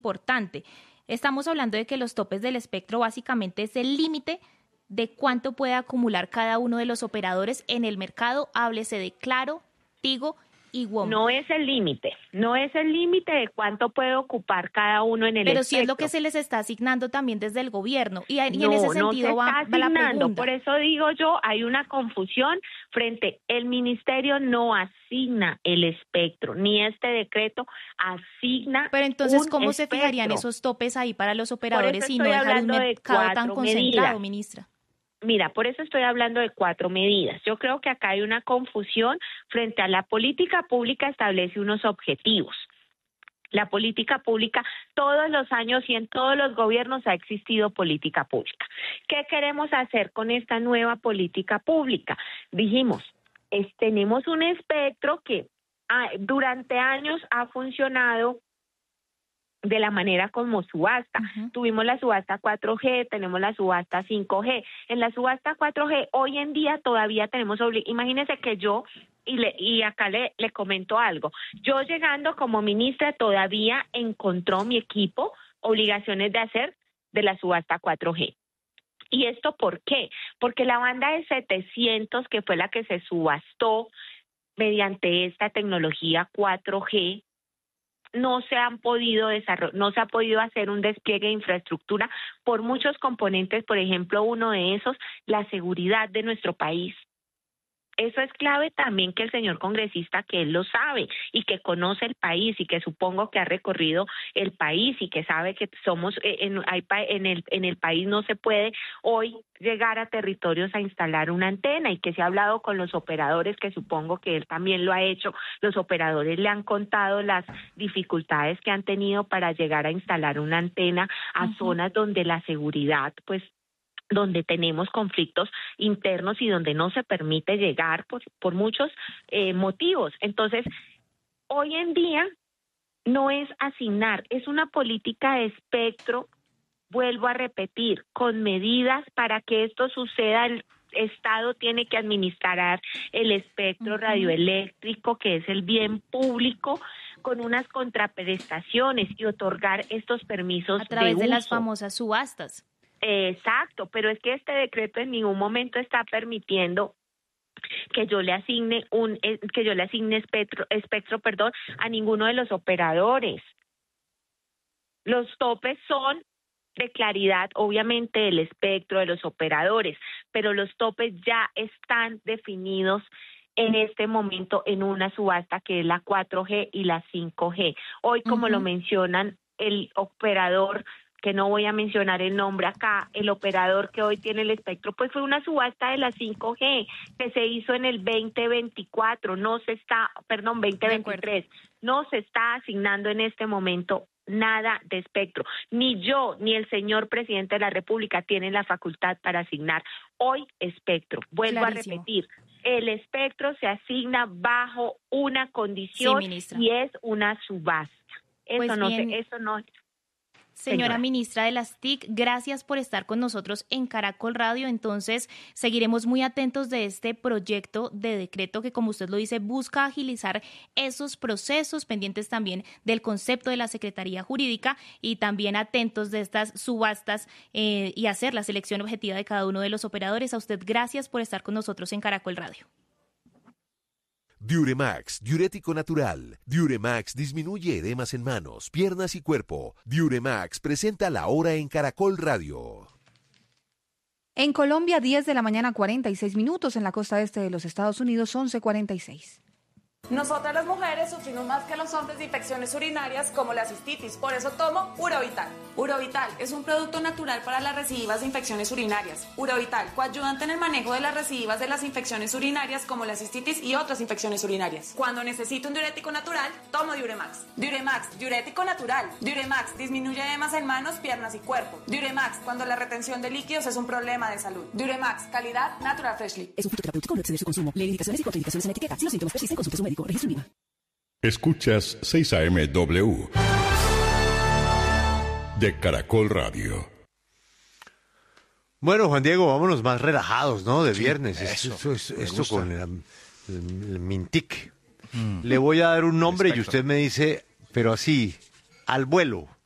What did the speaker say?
importante. Estamos hablando de que los topes del espectro básicamente es el límite de cuánto puede acumular cada uno de los operadores en el mercado, háblese de Claro, Tigo y WOM. No es el límite de cuánto puede ocupar cada uno en el Pero espectro. sí es lo que se les está asignando también desde el gobierno. Y en No, ese no se sentido está va la asignando. pregunta. Por eso digo yo, hay una confusión el ministerio no asigna el espectro, ni este decreto asigna. Pero entonces, un ¿cómo se espectro. fijarían esos topes ahí para los operadores y no estoy dejar un hablando de mercado tan 4 concentrado, medidas. ministra? Mira, por eso estoy hablando de 4 medidas. Yo creo que acá hay una confusión frente a la política pública, establece unos objetivos. La política pública, todos los años y en todos los gobiernos ha existido política pública. ¿Qué queremos hacer con esta nueva política pública? Dijimos, tenemos un espectro que durante años ha funcionado de la manera como subasta. Tuvimos la subasta 4G, tenemos la subasta 5G. En la subasta 4G, hoy en día todavía tenemos imagínense que yo, y acá le comento algo, yo llegando como ministra todavía encontró mi equipo obligaciones de hacer de la subasta 4G. ¿Y esto por qué? Porque la banda de 700, que fue la que se subastó mediante esta tecnología 4G, no se ha podido hacer un despliegue de infraestructura por muchos componentes. Por ejemplo, uno de esos, la seguridad de nuestro país. Eso es clave también, que el señor congresista, que él lo sabe y que conoce el país y que supongo que ha recorrido el país y que sabe que somos en el país no se puede hoy llegar a territorios a instalar una antena, y que se ha hablado con los operadores, que supongo que él también lo ha hecho. Los operadores le han contado las dificultades que han tenido para llegar a instalar una antena a zonas donde la seguridad, pues, donde tenemos conflictos internos y donde no se permite llegar por muchos motivos. Entonces, hoy en día no es asignar, es una política de espectro, vuelvo a repetir, con medidas para que esto suceda. El Estado tiene que administrar el espectro radioeléctrico, que es el bien público, con unas contraprestaciones y otorgar estos permisos a través de uso. las famosas subastas. Exacto, pero es que este decreto en ningún momento está permitiendo que yo le asigne espectro, a ninguno de los operadores. Los topes son de claridad, obviamente, del espectro de los operadores, pero los topes ya están definidos en este momento en una subasta que es la 4G y la 5G. Hoy, como lo mencionan, el operador, que no voy a mencionar el nombre acá, el operador que hoy tiene el espectro, pues fue una subasta de la 5G que se hizo en el 2023, no se está asignando en este momento nada de espectro. Ni yo ni el señor presidente de la República tienen la facultad para asignar hoy espectro. Vuelvo Clarísimo. a repetir, el espectro se asigna bajo una condición, ministra. y es una subasta. Pues bien, eso no. Señora ministra de las TIC, gracias por estar con nosotros en Caracol Radio. Entonces, seguiremos muy atentos de este proyecto de decreto que, como usted lo dice, busca agilizar esos procesos, pendientes también del concepto de la Secretaría Jurídica y también atentos de estas subastas y hacer la selección objetiva de cada uno de los operadores. A usted, gracias por estar con nosotros en Caracol Radio. Diuremax, diurético natural. Diuremax disminuye edemas en manos, piernas y cuerpo. Diuremax presenta la hora en Caracol Radio. En Colombia, 10 de la mañana, 46 minutos. En la costa este de los Estados Unidos, 11:46. Nosotras las mujeres sufrimos más que los hombres de infecciones urinarias como la cistitis, por eso tomo Urovital. Urovital es un producto natural para las recidivas de infecciones urinarias. Urovital, coayudante en el manejo de las recidivas de las infecciones urinarias como la cistitis y otras infecciones urinarias. Cuando necesito un diurético natural, tomo Diuremax. Diuremax, diurético natural. Diuremax disminuye edemas en manos, piernas y cuerpo. Diuremax, cuando la retención de líquidos es un problema de salud. Diuremax, calidad Natural Freshly. Es un fruto terapéutico, no excede su consumo. Lee indicaciones y contraindicaciones en etiqueta. Si los síntomas persisten, consulte a su médico. Registro INVIMA. Escuchas 6am-W de Caracol Radio. Bueno, Juan Diego, vámonos más relajados, ¿no? De viernes. Eso, esto con el Mintic. Le voy a dar un nombre y usted me dice, pero así, al vuelo.